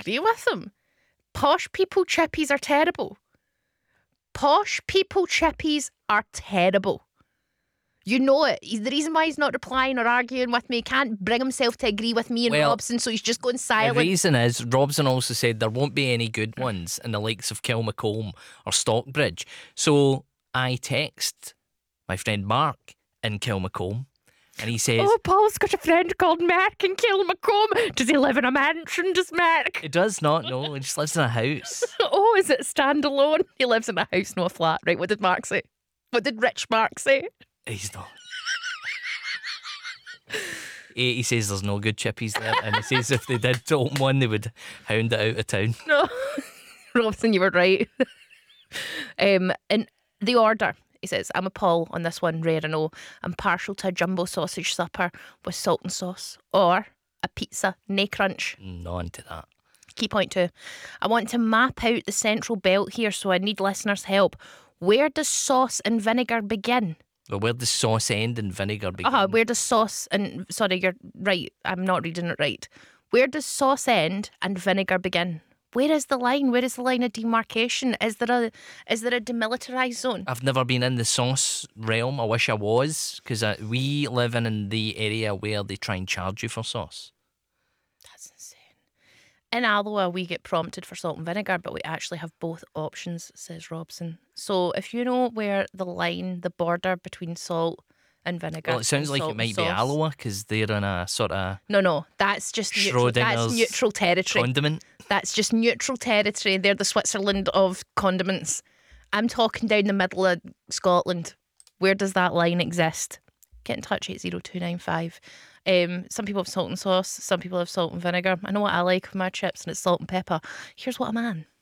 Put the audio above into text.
agree with him. Posh people chippies are terrible. Posh people chippies are terrible. You know it. The reason why he's not replying or arguing with me, he can't bring himself to agree with me and Robson, so he's just going silent. The reason is, Robson also said there won't be any good ones in the likes of Kilmacombe or Stockbridge. So I text my friend Mark in Kilmacombe, and he says, "Oh, Paul's got a friend called Mark in Kilmacombe. Does he live in a mansion, does Mark?" He does not know. He just lives in a house. Oh, is it standalone? He lives in a house, no a flat. Right, what did Mark say? What did rich Mark say? He's not. He says there's no good chippies there, and he says if they did open one, they would hound it out of town. No, Robson, you were right. In the order, he says, I'm a Paul on this one, rare I know. I'm partial to a jumbo sausage supper with salt and sauce, or a pizza, nae crunch. None to that. Key point 2. I want to map out the central belt here, so I need listeners' help. Where does sauce and vinegar begin? Well, where does sauce end and vinegar begin? Where does sauce and... Sorry, you're right. I'm not reading it right. Where does sauce end and vinegar begin? Where is the line? Where is the line of demarcation? Is there a demilitarised zone? I've never been in the sauce realm. I wish I was, because we live in the area where they try and charge you for sauce. That's insane. In Alloa, we get prompted for salt and vinegar, but we actually have both options, says Robson. So if you know where the line, the border between salt and vinegar... Well, it sounds like it might be Alloa, because they're in a sort of... No, that's just neutral, that's neutral territory. Condiment. That's just neutral territory. They're the Switzerland of condiments. I'm talking down the middle of Scotland. Where does that line exist? Get in touch, 80295. Some people have salt and sauce. Some people have salt and vinegar. I know what I like with my chips, and it's salt and pepper. Here's what a man.